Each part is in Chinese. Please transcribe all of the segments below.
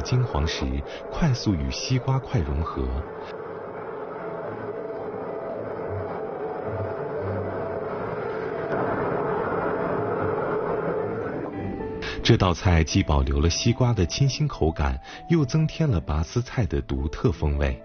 金黄时，快速与西瓜块融合。这道菜既保留了西瓜的清新口感，又增添了拔丝菜的独特风味。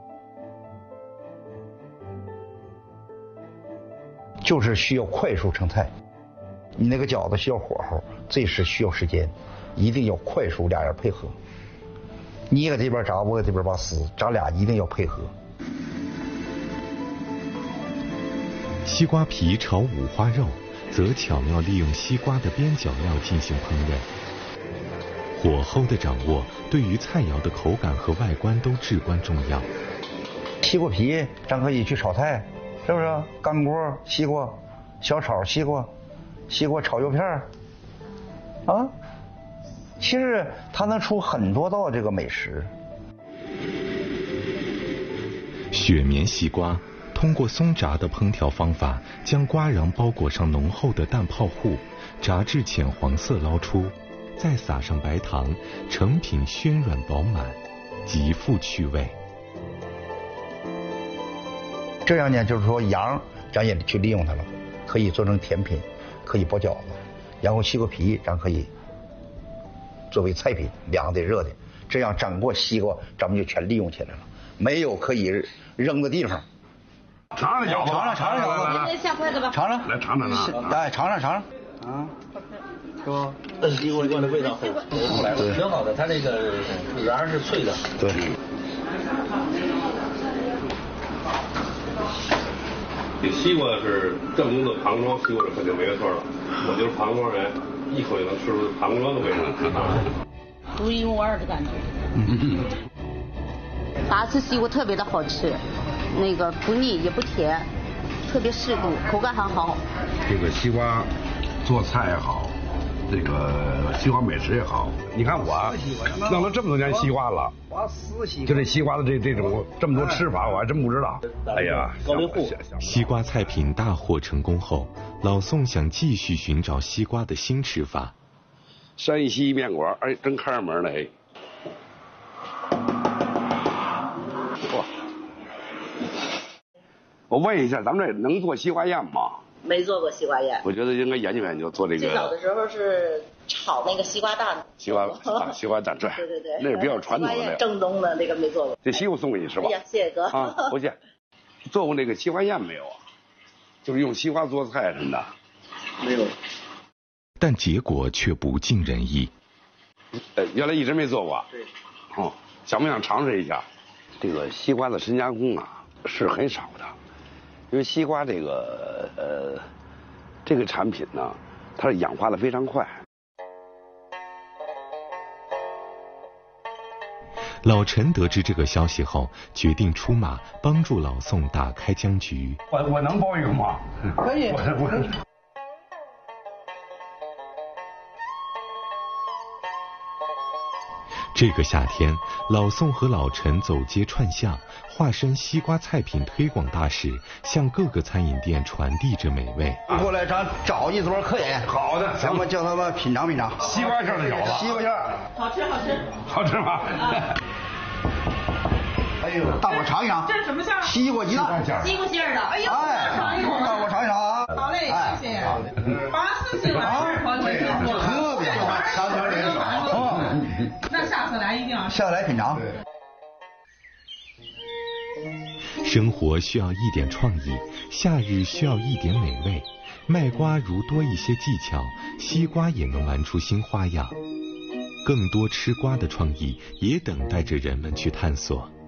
就是需要快速成菜，你那个饺子需要火候，这是需要时间，一定要快速，俩人配合。你搁这边炸，我搁这边拔丝，咱俩一定要配合。 西瓜皮炒五花肉，则巧妙利用西瓜的边角料进行烹饪。火候的掌握对于菜肴的口感和外观都至关重要。 西瓜皮咱可以去炒菜，是不是？干锅西瓜，小炒西瓜，西瓜炒肉片啊，其实它能出很多道这个美食。 雪绵西瓜通过松炸的烹调方法，将瓜瓤包裹上浓厚的蛋泡糊，炸至浅黄色捞出，再撒上白糖，成品暄软饱满，极富趣味。 这样呢，就是说瓤咱也去利用它了，可以做成甜品，可以包饺子，然后西瓜皮咱可以作为菜品，凉的热的，这样整个西瓜咱们就全利用起来了，没有可以扔的地方。 尝尝饺子， 尝尝饺子， 来下筷子吧， 尝尝， 来尝尝啊！ 来尝尝啊， 是吧？西瓜的味道很出来了，挺好的，它这个瓤是脆的。 对。 这西瓜是正宗的膀胱西瓜是肯定没有错了，我就是膀胱人，一口就能吃出膀胱的味道。 独一无二的感觉。拔丝西瓜特别的好吃，那个不腻也不甜，特别适度，口感很好。 这个西瓜做菜也好，这个西瓜美食也好，你看我弄了这么多年西瓜了，就这西瓜的这种这么多吃法，我还真不知道。哎呀， 高丽户西瓜菜品大获成功后，老宋想继续寻找西瓜的新吃法。 山西面馆，哎，真开上门了，哎。我问一下，咱们这能做西瓜宴吗？ 没做过西瓜宴。 我觉得应该研究研究做这个。 最早的时候是炒那个西瓜蛋。 西瓜蛋，对。 对对对。 那是比较传统的。 正宗的那个没做过。 这西瓜送给你是吧？ 哎呀，谢谢哥。 啊，不谢。做过那个西瓜宴没有啊？就是用西瓜做菜什么的。 没有。 但结果却不尽人意。 原来一直没做过。 对。 哦，想不想尝试一下？这个西瓜的深加工啊是很少的。因为西瓜这个产品呢，它是氧化的非常快。 老陈得知这个消息后，决定出马帮助老宋打开僵局。 我能包一个吗？ 可以。 这个夏天，老宋和老陈走街串巷，化身西瓜菜品推广大使，向各个餐饮店传递着美味。 过来，咱找一桌客人。 好的， 咱们叫他们品尝品尝西瓜馅的饺子。 西瓜馅， 好吃好吃。 好吃吗？ 哎呦，大伙尝一尝。 这是什么馅？ 西瓜鸡蛋馅。 西瓜馅的。哎呦，尝一口。 大伙尝一尝啊。 好嘞，谢谢。拔丝西瓜馅， 特别好，香甜甜的。 那下次来一定要。 下次来品尝。 生活需要一点创意，夏日需要一点美味。卖瓜如多一些技巧，西瓜也能玩出新花样。更多吃瓜的创意也等待着人们去探索。